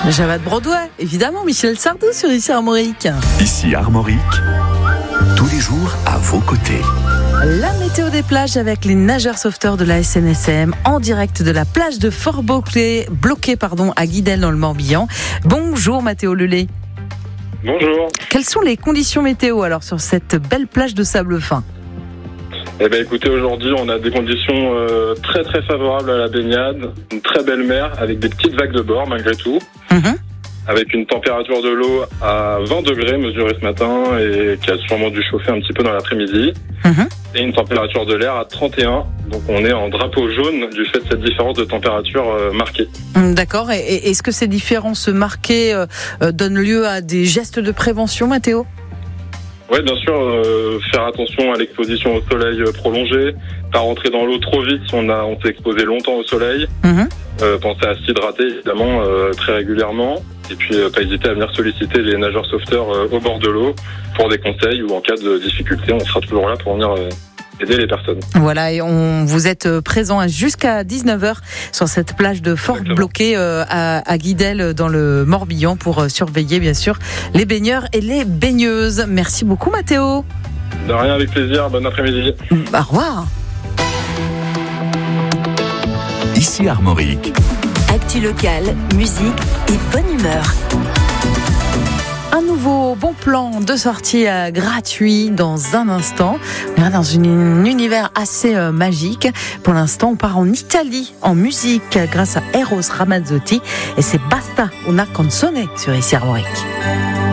Javad Broadway, évidemment, Michel Sardou sur Ici Armorique. Ici Armorique, tous les jours à vos côtés. La météo des plages avec les nageurs sauveteurs de la SNSM en direct de la plage de Fort-Bloqué à Guidel dans le Morbihan. Bonjour Mathéo Lelay. Bonjour. Quelles sont les conditions météo alors sur cette belle plage de sable fin ? Écoutez, aujourd'hui on a des conditions très très favorables à la baignade, une très belle mer avec des petites vagues de bord malgré tout, avec une température de l'eau à 20 degrés mesurée ce matin et qui a sûrement dû chauffer un petit peu dans l'après-midi, et une température de l'air à 31, donc on est en drapeau jaune du fait de cette différence de température marquée. D'accord, et est-ce que ces différences marquées donnent lieu à des gestes de prévention, Mathéo ? Oui, bien sûr, faire attention à l'exposition au soleil prolongée, pas rentrer dans l'eau trop vite si on s'est exposé longtemps au soleil, penser à s'hydrater évidemment très régulièrement, et puis pas hésiter à venir solliciter les nageurs sauveteurs au bord de l'eau pour des conseils, ou en cas de difficulté, on sera toujours là pour venir aider les personnes. Voilà, et vous êtes présent jusqu'à 19h sur cette plage de Fort-Bloqué à Guidel dans le Morbihan pour surveiller bien sûr les baigneurs et les baigneuses. Merci beaucoup Mathéo. De rien, avec plaisir, bon après-midi. Au revoir. Ici Armorique. Actu locale, musique et bonne humeur. Un nouveau bon plan de sortie gratuit dans un instant. On est dans un univers assez magique. Pour l'instant, on part en Italie en musique grâce à Eros Ramazzotti et c'est Basta una canzone sur Ici Armorique.